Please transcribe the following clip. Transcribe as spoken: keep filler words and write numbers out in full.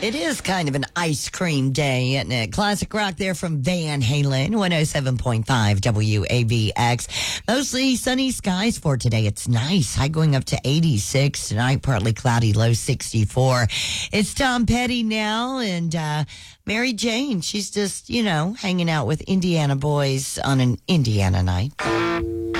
It is kind of an ice cream day, isn't it? Classic rock there from Van Halen, one oh seven point five W A V X. Mostly sunny skies for today. It's nice. High going up to eighty-six tonight, partly cloudy, low sixty-four. It's Tom Petty now, and uh, Mary Jane. She's just, you know, hanging out with Indiana boys on an Indiana night.